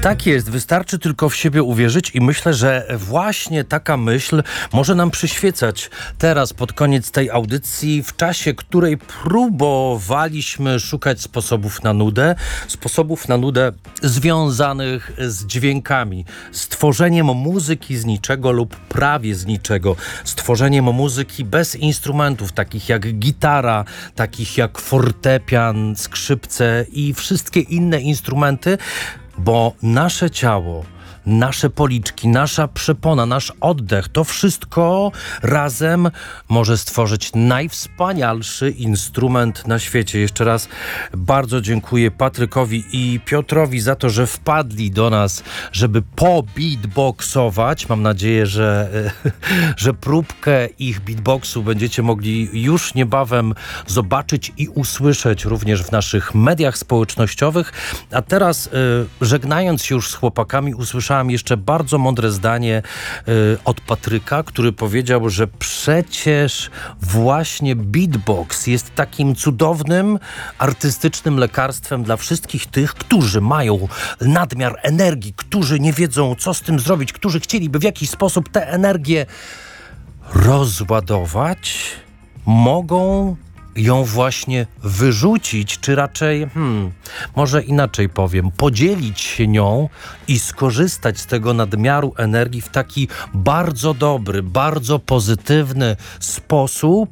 Tak jest, wystarczy tylko w siebie uwierzyć i myślę, że właśnie taka myśl może nam przyświecać teraz pod koniec tej audycji, w czasie której próbowaliśmy szukać sposobów na nudę związanych z dźwiękami, z tworzeniem muzyki z niczego lub prawie z niczego, z tworzeniem muzyki bez instrumentów, takich jak gitara, takich jak fortepian, skrzypce i wszystkie inne instrumenty, bo nasze ciało, nasze policzki, nasza przepona, nasz oddech, to wszystko razem może stworzyć najwspanialszy instrument na świecie. Jeszcze raz bardzo dziękuję Patrykowi i Piotrowi za to, że wpadli do nas, żeby beatboxować. Mam nadzieję, że próbkę ich beatboxu będziecie mogli już niebawem zobaczyć i usłyszeć również w naszych mediach społecznościowych. A teraz, żegnając już z chłopakami, usłyszałem jeszcze bardzo mądre zdanie od Patryka, który powiedział, że przecież właśnie beatbox jest takim cudownym, artystycznym lekarstwem dla wszystkich tych, którzy mają nadmiar energii, którzy nie wiedzą, co z tym zrobić, którzy chcieliby w jakiś sposób tę energię rozładować, mogą ją właśnie wyrzucić, czy raczej, może inaczej powiem, podzielić się nią i skorzystać z tego nadmiaru energii w taki bardzo dobry, bardzo pozytywny sposób,